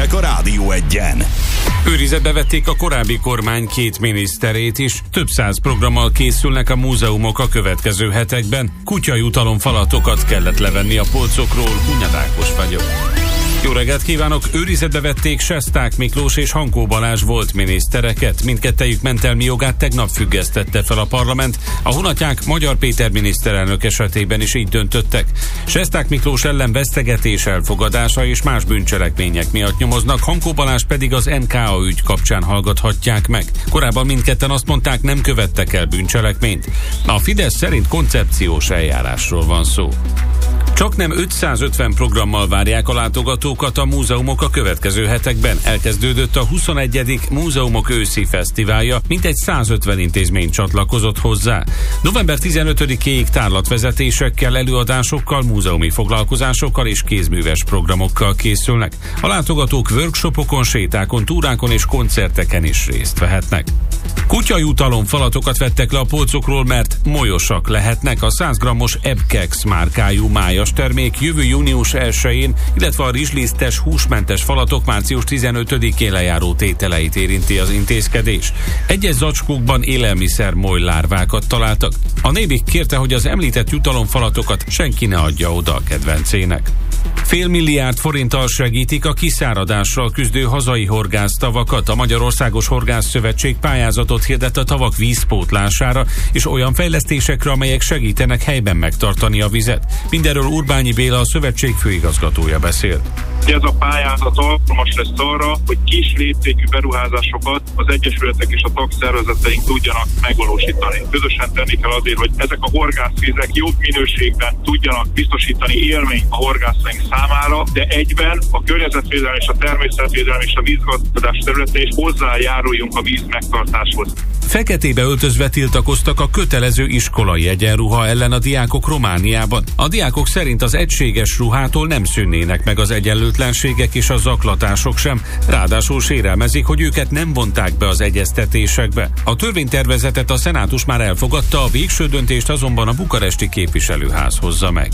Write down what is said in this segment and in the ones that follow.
hírek a Rádió Egyen. Őrizetbe vették a korábbi kormány 2 miniszterét is. Több 100 programmal készülnek a múzeumok a következő hetekben. Kutyajutalomfalatokat kellett levenni a polcokról. Hunyad Ákos vagyok. Jó reggelt kívánok! Őrizetbe vették Sesták Miklós és Hankó Balázs volt minisztereket. Mindkettejük mentelmi jogát tegnap függesztette fel a parlament. A Hunatják Magyar Péter miniszterelnök esetében is így döntöttek. Sesták Miklós ellen vesztegetés elfogadása és más bűncselekmények miatt nyomoznak, Hankó Balázs pedig az NKA ügy kapcsán hallgathatják meg. Korábban mindketten azt mondták, nem követtek el bűncselekményt. A Fidesz szerint koncepciós eljárásról van szó. Csaknem 550 programmal várják a látogatókat a múzeumok a következő hetekben. Elkezdődött a 21. Múzeumok őszi fesztiválja, mintegy 150 intézmény csatlakozott hozzá. November 15-éig tárlatvezetésekkel, előadásokkal, múzeumi foglalkozásokkal és kézműves programokkal készülnek. A látogatók workshopokon, sétákon, túrákon és koncerteken is részt vehetnek. Kutyajutalomfalatokat vettek le a polcokról, mert molyosak lehetnek. A 100 g-os Ebkex márkájú májas termék jövő június 1-én, illetve a rizslisztes húsmentes falatok március 15-én lejáró tételeit érinti az intézkedés. Egyes zacskókban élelmiszer moly lárvákat találtak. A Nébik kérte, hogy az említett jutalomfalatokat senki ne adja oda a kedvencének. Fél milliárd forinttal segítik a kiszáradással küzdő hazai horgásztavakat. A Magyarországos Horgászszövetség pályázatot hirdett a tavak vízpótlására és olyan fejlesztésekre, amelyek segítenek helyben megtartani a vizet. Mindenről Urbányi Béla, a szövetség főigazgatója beszél. Ez a pályázat alkalmas lesz arra, hogy kis léptékű beruházásokat az egyesületek és a tagszervezeteink tudjanak megvalósítani. Közösen tenni kell azért, hogy ezek a horgászvizek jobb minőségben tudjanak biztosítani élményt a horgászaink számára, de egyben a környezetvédelem és a természetvédelem és a vízgazdálkodás területén is hozzájáruljunk a víz megtartáshoz. Feketébe öltözve tiltakoztak a kötelező iskolai egyenruha ellen a diákok Romániában. A diákok szerint az egységes ruhától nem szűnnének meg az egyenlőtlenségek és a zaklatások sem, ráadásul sérelmezik, hogy őket nem vonták be az egyeztetésekbe. A törvénytervezetet a szenátus már elfogadta, a végső döntést azonban a bukaresti képviselőház hozza meg.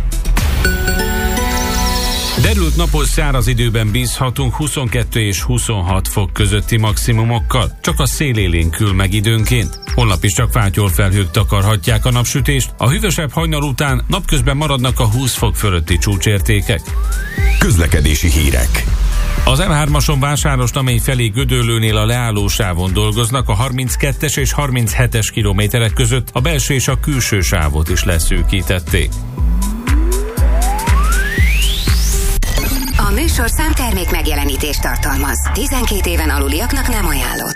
Derült napos száraz időben bízhatunk 22 és 26 fok közötti maximumokkal, csak a szél élénkül meg időnként. Holnap is csak fátyolfelhők takarhatják a napsütést, a hűvösebb hajnal után napközben maradnak a 20 fok fölötti csúcsértékek. Közlekedési hírek. Az M3-ason Vásárosnamény felé Gödöllőnél a leállósávon dolgoznak, a 32-es és 37-es kilométerek között a belső és a külső sávot is leszűkítették. A műsorszám termék megjelenítést tartalmaz. 12 éven aluliaknak nem ajánlott.